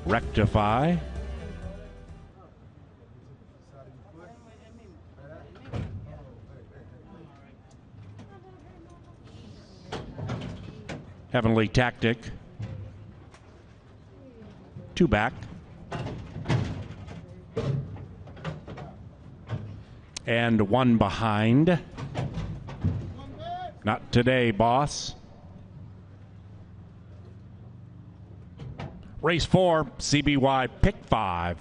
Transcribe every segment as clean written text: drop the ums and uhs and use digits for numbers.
Rectify. Heavenly Tactic. 2 back. And 1 behind. Not today, boss. Race 4, CBY pick 5.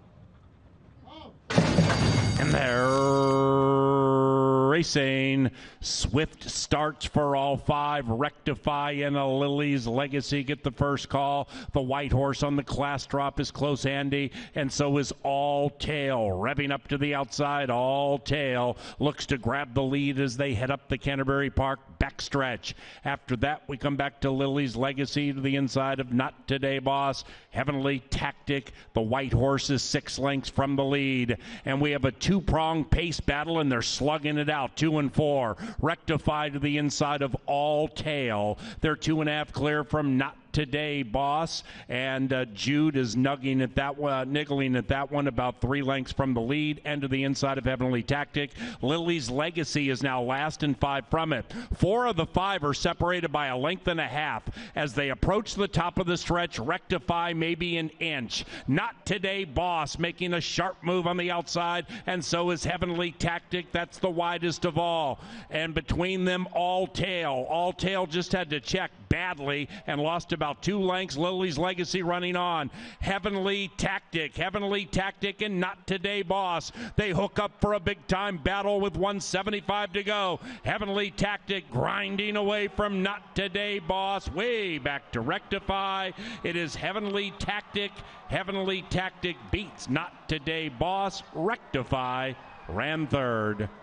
And they're racing. Swift starts for all 5. Rectify and a Lily's Legacy get the first call. The white horse on the class drop is close, Andy, and so is All Tail. Revving up to the outside, All Tail looks to grab the lead as they head up the Canterbury Park backstretch. After that, we come back to Lily's Legacy to the inside of Not Today, Boss. Heavenly Tactic, the white horse is 6 lengths from the lead, and we have a 2-prong pace battle, and they're slugging it out, 2 and 4. Rectify to the inside of All Tail. They're 2.5 clear from Not Today, Boss, and Jude is niggling at that one about 3 lengths from the lead and to the inside of Heavenly Tactic. Lily's Legacy is now last and 5 from it. 4 of the 5 are separated by 1.5 lengths as they approach the top of the stretch. Rectify maybe an inch. Not Today, Boss, making a sharp move on the outside, and so is Heavenly Tactic. That's the widest of all, and between them, All Tail. All Tail just had to check badly and lost about 2 lengths. Lily's Legacy running on. Heavenly Tactic and Not Today, Boss. They hook up for a big time battle with 175 to go. Heavenly Tactic grinding away from Not Today, Boss. Way back to Rectify. It is Heavenly Tactic. Heavenly Tactic beats Not Today, Boss. Rectify ran 3rd.